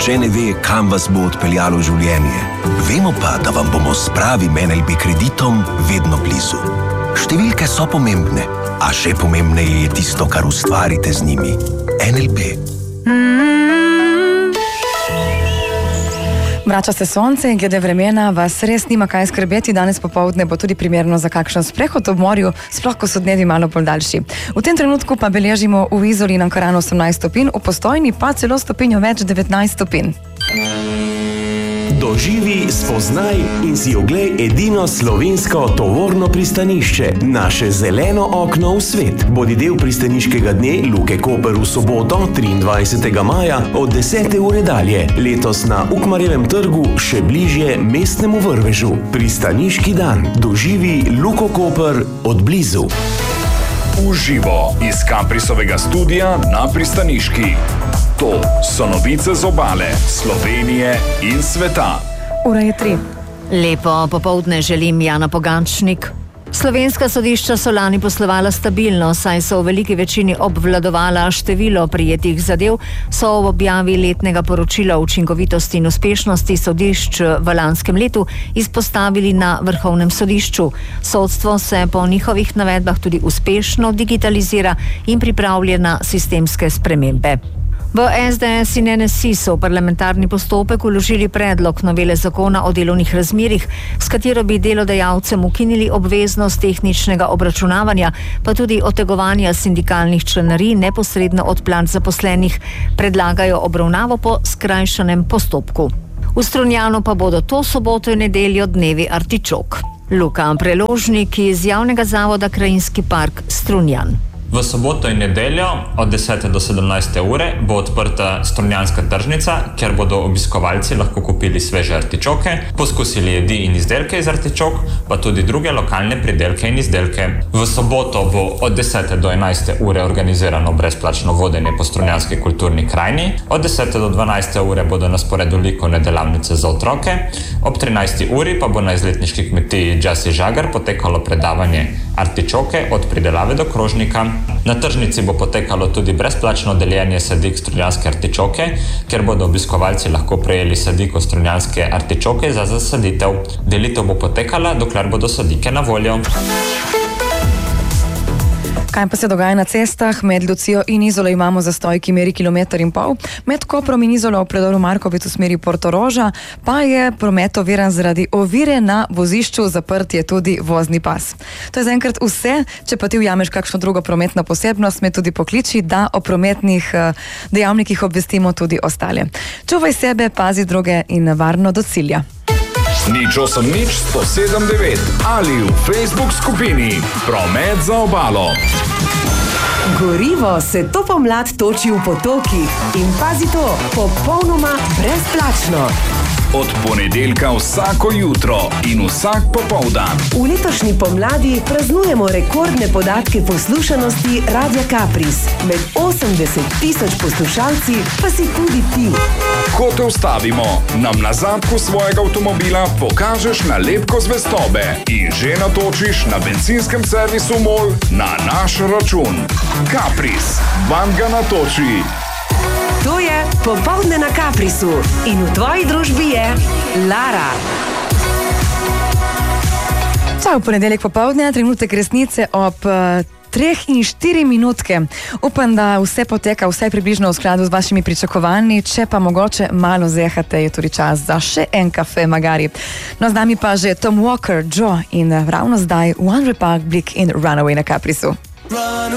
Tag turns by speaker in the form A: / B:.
A: nihče ne ve, kam vas bo odpeljalo življenje. Vemo pa, da vam bomo s pravim NLB kreditom vedno blizu. Številke so pomembne, a še pomembneje je tisto, kar ustvarite z njimi. NLB.
B: Vrača se sonce in glede vremena vas res nima kaj skrbeti. Danes popoldne bo tudi primerno za kakšen sprehod ob morju, sploh ko so dnevi malo bolj daljši. V tem trenutku pa beležimo v Izoli in Ankaranu 18 stopinj, v Postojni pa celo stopinjo več, 19 stopinj.
C: Doživi, spoznaj in si oglej edino slovensko tovorno pristanišče, naše zeleno okno v svet. Bodi del pristaniškega dne Luke Koper v soboto, 23. maja od 10. ure dalje. Letos na Ukmarjevem trgu, še bližje mestnemu vrvežu. Pristaniški dan. Doživi Luko Koper od blizu.
D: Uživo iz Caprisovega studia na pristaniški. To so novice z obale, Slovenije in sveta.
B: Ura je 3.
E: Lepo popoldne želim, Jana Pogančnik. Slovenska sodišča so lani poslovala stabilno, saj so v veliki večini obvladovala število prijetih zadev, so v objavi letnega poročila o učinkovitosti in uspešnosti sodišč v lanskem letu izpostavili na Vrhovnem sodišču. Sodstvo se po njihovih navedbah tudi uspešno digitalizira in pripravlja na sistemske spremembe. V SDS in NSI so v parlamentarni postopek vložili predlog novele zakona o delovnih razmerjih, s katero bi delodajalcem ukinili obveznost tehničnega obračunavanja, pa tudi otegovanja sindikalnih članarij neposredno od plač zaposlenih. Predlagajo obravnavo po skrajšanem postopku. V Strunjanu pa bodo to soboto in nedeljo dnevi artičok. Luka Preložnik iz javnega zavoda Krajinski park Strunjan.
F: V soboto in nedeljo od 10. do 17. ure bo odprta strunjanska tržnica, kjer bodo obiskovalci lahko kupili sveže artičoke, poskusili jedi in izdelke iz artičok, pa tudi druge lokalne pridelke in izdelke. V soboto bo od 10. do 11. ure organizirano brezplačno vodenje po strunjanski kulturni krajini, od 10. do 12. ure bodo na sporedu likovne delavnice za otroke, ob 13. uri pa bo na izletniški kmetiji Džasi Žagar potekalo predavanje artičoke od pridelave do krožnika. Na tržnici bo potekalo tudi brezplačno deljenje sadik strunjanske artičoke, kjer bodo obiskovalci lahko prejeli sadiko strunjanske artičoke za zasaditev. Delitev bo potekala, dokler bodo sadike na voljo.
B: Kaj pa se dogaja na cestah? Med Lucijo in Izolo imamo zastoj, ki meri 1,5 km. Med Koprom in Izolo v predoru Markovic v smeri Portoroža pa je promet oviran zaradi ovire na vozišču, zaprt je tudi vozni pas. To je zaenkrat vse. Če pa ti ujameš kakšno drugo prometno posebnost, me tudi pokliči, da o prometnih dejavnikih obvestimo tudi ostale. Čuvaj sebe, pazi druge in varno do cilja.
D: Nič 8 nič 107 9 ali v Facebook skupini Promet za obalo.
G: Gorivo se to pomlad toči v potokih in pazi to, popolnoma brezplačno.
D: Od ponedeljka vsako jutro in vsak popoldan.
G: V letošnji pomladi praznujemo rekordne podatke poslušanosti Radia Capris. Med 80.000 poslušalci pa si tudi ti.
D: Ko te ustavimo, nam na zadku svojega avtomobila pokažeš nalepko zvestobe in že natočiš na bencinskem servisu MOL na naš račun. Capris, vam ga natoči.
G: To je Popoldne na Caprisu in v tvoji družbi je Lara.
B: Čau, ponedeljek popoldne, trenutek resnice ob 3 in 4 minutke. Upam, da vse poteka vsaj približno v skladu z vašimi pričakovanji, če pa mogoče malo zehate, je tudi čas za še en kafe magari. No, z nami pa že Tom Walker, Joe in ravno zdaj One Republic in Runaway na Caprisu.